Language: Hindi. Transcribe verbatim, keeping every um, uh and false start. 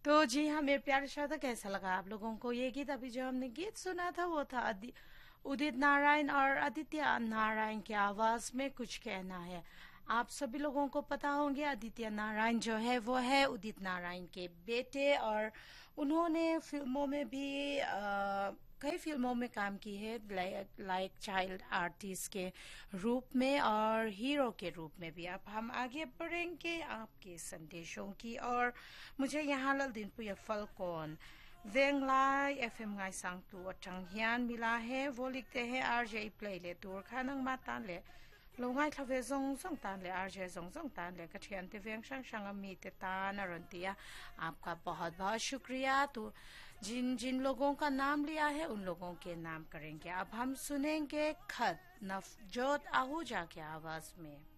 तो जी हाँ, मेरे प्यारे श्रोता, कैसा लगा आप लोगों को ये गीत? अभी जो हमने गीत सुना था वो था अदि- उदित नारायण और आदित्य नारायण की आवाज में कुछ कहना है। आप सभी लोगों को पता होंगे आदित्य नारायण जो है वो है उदित नारायण के बेटे, और उन्होंने फिल्मों में भी अ, कई फिल्मों में काम की है, लाइक लाइक चाइल्ड आर्टिस्ट के रूप में और हीरो के रूप में भी। अब हम आगे बढ़ेंगे आपके संदेशों की, और मुझे यहाँ लल दिन पुया फलकौन वेंगलाई एफ एम गाई सांग तू अचंगियान मिला है। वो लिखते हैं आर जे प्ले ले दूर खा नंग मातान ले लोंगाई थवे जोंग जोंग तान ले आर जे जोंग जोंग तान ले कठियन ते वेंग शंग शंग मी ते तान अरंतिया। आपका बहुत बहुत शुक्रिया। तो जिन जिन लोगों का नाम लिया है उन लोगों के नाम करेंगे। अब हम सुनेंगे खत नफजोत आहूजा की आवाज में।